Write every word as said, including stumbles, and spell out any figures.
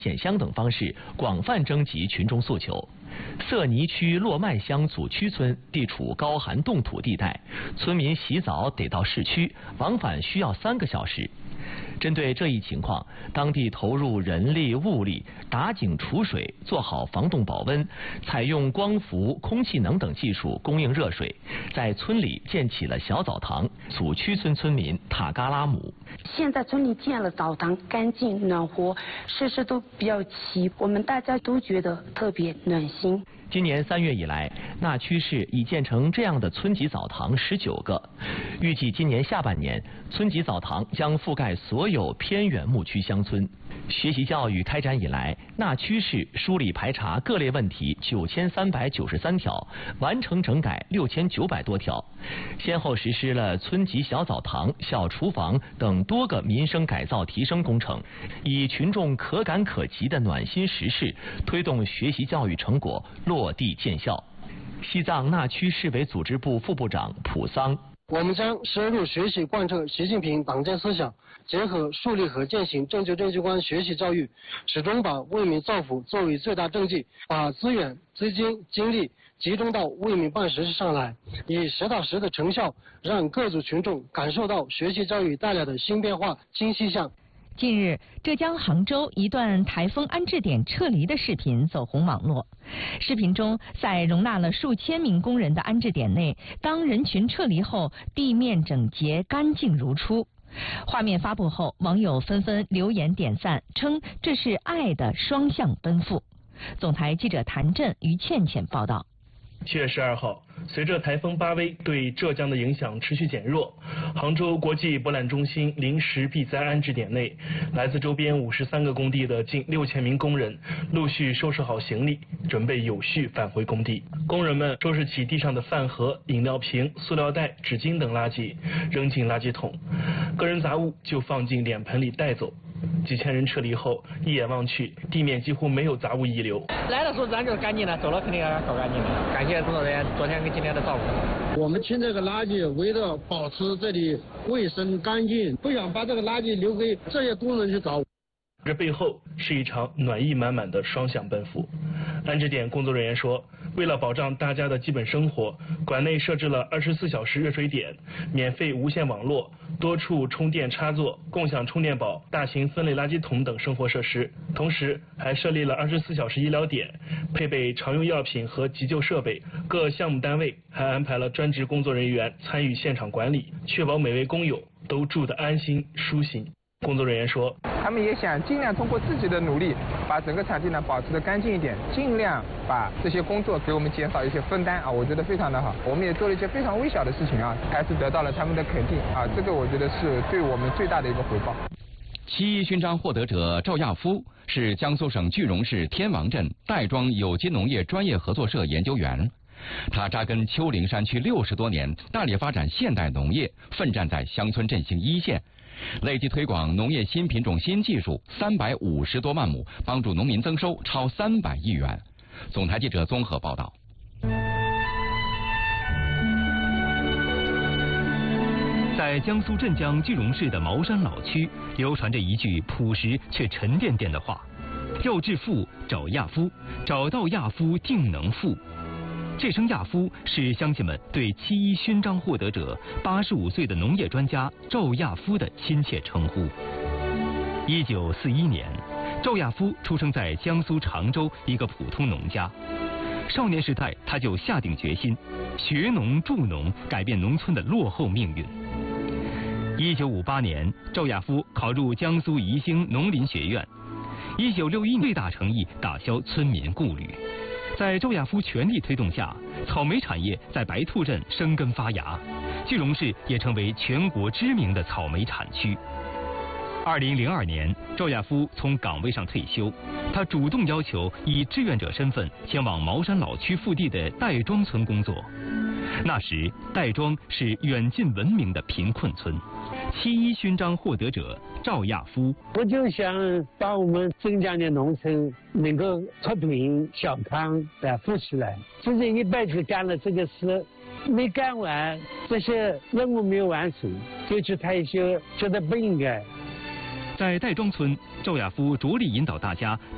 捡箱等方式广泛征集群众诉求。色泥区洛麦乡祖区村地处高寒冻土地带，村民洗澡得到市区，往返需要三个小时。针对这一情况，当地投入人力物力打井储水，做好防冻保温，采用光伏、空气能等技术供应热水，在村里建起了小澡堂。祖区村村民塔嘎拉姆： 现在村里建了澡堂，干净暖和，设施都比较齐，我们大家都觉得特别暖心。 今年三月以来，那曲市已建成这样的村级澡堂十九个，预计今年下半年，村级澡堂将覆盖所有偏远牧区乡村。学习教育开展以来，那曲市梳理排查各类问题九千三百九十三条，完成整改六千九百多条，先后实施了村级小澡堂、小厨房等多个民生改造提升工程，以群众可感可及的暖心实事，推动学习教育成果落地见效。西藏那曲市委组织部副部长普桑： 我们将深入学习贯彻习近平党政思想，结合树立和践行正确政绩观学习教育，始终把为民造福作为最大政绩，把资源、资金、精力集中到为民办实事上来，以实打实的成效，让各族群众感受到学习教育带来的新变化、新气象。 近日，浙江杭州一段台风安置点撤离的视频走红网络。视频中，在容纳了数千名工人的安置点内，当人群撤离后，地面整洁干净如初。画面发布后，网友纷纷留言点赞，称这是爱的双向奔赴。总台记者谭震、于倩倩报道。 七月十二号，随着台风巴威对浙江的影响持续减弱，杭州国际博览中心临时避灾安置点内，来自周边五十三个工地的近六千名工人陆续收拾好行李，准备有序返回工地。工人们收拾起地上的饭盒、饮料瓶、塑料袋、纸巾等垃圾，扔进垃圾桶，个人杂物就放进脸盆里带走。几千人撤离后，一眼望去，地面几乎没有杂物遗留。 来的时候自然就是干净的，走了肯定要搞干净的。感谢工作人员昨天跟今天的照顾。 我们清这个垃圾，为了保持这里卫生干净，不想把这个垃圾留给这些工人去搞。 这背后是一场暖意满满的双向奔赴。安置点工作人员说，为了保障大家的基本生活，馆内设置了二十四小时热水点、免费无线网络、多处充电插座、共享充电宝、大型分类垃圾桶等生活设施，同时还设立了二十四小时医疗点，配备常用药品和急救设备。各项目单位还安排了专职工作人员参与现场管理，确保每位工友都住得安心舒心。工作人员说， 他们也想尽量通过自己的努力，把整个场地呢保持得干净一点，尽量把这些工作给我们减少一些分担啊，我觉得非常的好。我们也做了一些非常微小的事情啊，还是得到了他们的肯定啊，这个我觉得是对我们最大的一个回报。 七一勋章获得者赵亚夫是江苏省句容市天王镇袋庄有机农业专业合作社研究员，他扎根丘陵山区六十多年，大力发展现代农业，奋战在乡村振兴一线。累计推广农业新品种新技术三百五十多万亩，帮助农民增收超三百亿元。总台记者综合报道。 在江苏镇江句容市的茅山老区，流传着一句朴实却沉甸甸的话：要致富找亚夫，找到亚夫定能富。这声亚夫是乡亲们对七一勋章获得者八十五岁的农业专家赵亚夫的亲切称呼。一九四一年，赵亚夫出生在江苏常州一个普通农家。少年时代，他就下定决心学农助农，改变农村的落后命运。一九五八年，赵亚夫考入江苏宜兴农林学院。一九六一年，最大诚意打消村民顾虑。在周亚夫全力推动下，草莓产业在白兔镇生根发芽，句容市也成为全国知名的草莓产区。二零零二年，周亚夫从岗位上退休，他主动要求以志愿者身份前往茅山老区腹地的袋庄村工作。那时，袋庄是远近闻名的贫困村。七一勋章获得者赵亚夫， 我就想把我们镇江的农村能够脱贫小康来富起来。自己一辈子干了这个事，没干完，这些任务没有完成，就去退休，觉得不应该。 在袋庄村，赵亚夫着力引导大家